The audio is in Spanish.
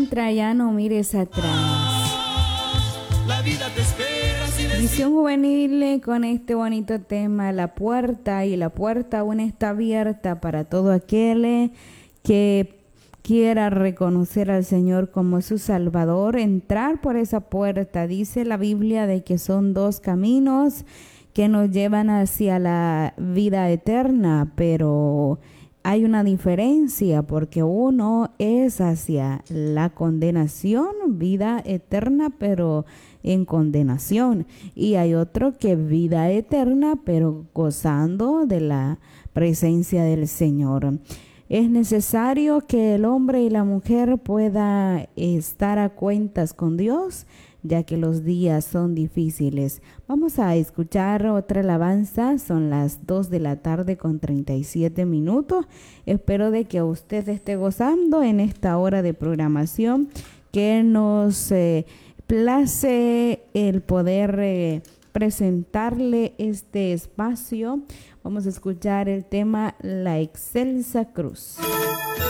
encuentra, ya no mires atrás. La vida te espera si Visión Juvenil con este bonito tema, la puerta, y la puerta aún está abierta para todo aquel que quiera reconocer al Señor como su Salvador, entrar por esa puerta. Dice la Biblia de que son dos caminos que nos llevan hacia la vida eterna, pero hay una diferencia, porque uno es hacia la condenación, vida eterna, pero en condenación, y hay otro que vida eterna, pero gozando de la presencia del Señor. Es necesario que el hombre y la mujer pueda estar a cuentas con Dios, ya que los días son difíciles. Vamos a escuchar otra alabanza. Son las 2 de la tarde con 37 minutos. Espero de que usted esté gozando en esta hora de programación, que nos place el poder presentarle este espacio. Vamos a escuchar el tema La Excelsa Cruz.